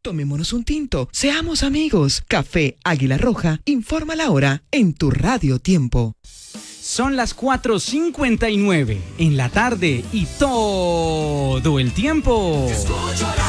Tomémonos un tinto, seamos amigos. Café Águila Roja, informa la hora en tu Radio Tiempo. Son las 4:59 en la tarde y todo el tiempo.